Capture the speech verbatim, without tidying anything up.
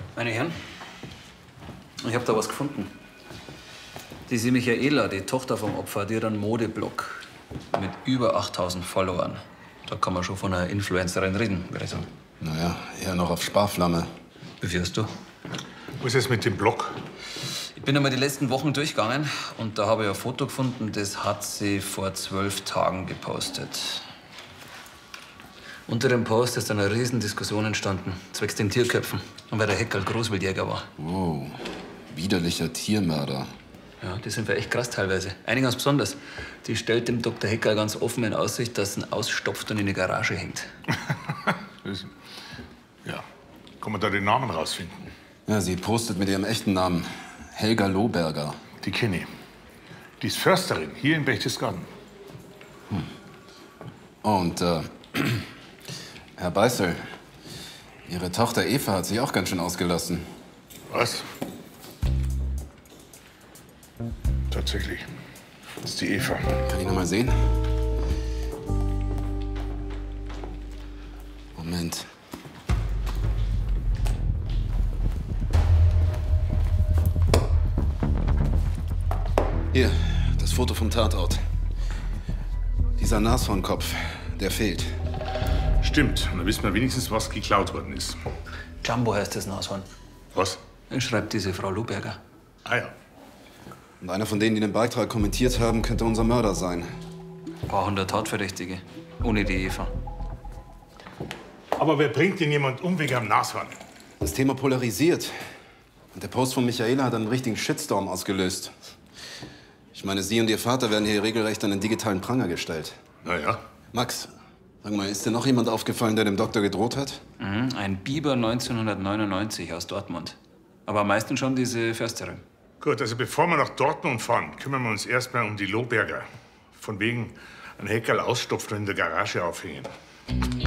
Meine Herren, ich habe da was gefunden. Diese Michaela, die Tochter vom Opfer, die hat einen Modeblog mit über achttausend Followern. Da kann man schon von einer Influencerin reden, würde ich sagen. Naja, eher noch auf Sparflamme. Wie viel hast du? Was ist mit dem Blog? Ich bin einmal die letzten Wochen durchgegangen und da habe ich ein Foto gefunden, das hat sie vor zwölf Tagen gepostet. Unter dem Post ist eine riesen Diskussion entstanden, zwecks den Tierköpfen und weil der Heckerl Großwildjäger war. Wow, widerlicher Tiermörder. Ja, die sind ja echt krass teilweise. Eine ganz besonders. Die stellt dem Doktor Heckerl ganz offen in Aussicht, dass sie ihn ausstopft und in die Garage hängt. Ja, kann man da den Namen rausfinden? Ja, sie postet mit ihrem echten Namen. Helga Lohberger. Die kenne ich. Die ist Försterin hier in Berchtesgaden. Hm. Und, äh, Herr Beißel, Ihre Tochter Eva hat sich auch ganz schön ausgelassen. Was? Tatsächlich. Das ist die Eva. Kann ich noch mal sehen? Moment. Hier, das Foto vom Tatort. Dieser Nashornkopf, der fehlt. Stimmt. Und dann wissen wir wenigstens, was geklaut worden ist. Jumbo heißt das Nashorn. Was? Schreibt diese Frau Lohberger. Ah ja. Und einer von denen, die den Beitrag kommentiert haben, könnte unser Mörder sein. Ein paar hundert Tatverdächtige. Ohne die Eva. Aber wer bringt denn jemand um wegen am Nashorn? Das Thema polarisiert. Und der Post von Michaela hat einen richtigen Shitstorm ausgelöst. Ich meine, Sie und Ihr Vater werden hier regelrecht an den digitalen Pranger gestellt. Na ja. Max, sag mal, ist dir noch jemand aufgefallen, der dem Doktor gedroht hat? Mhm, ein Biber neunzehnhundertneunundneunzig aus Dortmund. Aber am meisten schon diese Försterin. Gut, also bevor wir nach Dortmund fahren, kümmern wir uns erstmal um die Lohberger. Von wegen ein Heckerl ausstopfen und in der Garage aufhängen.